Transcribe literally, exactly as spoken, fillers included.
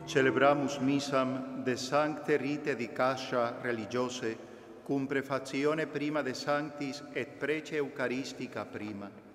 Celebramus missam de sancte rite dicacia religiose, cum prefazione prima de sanctis et prece eucaristica prima.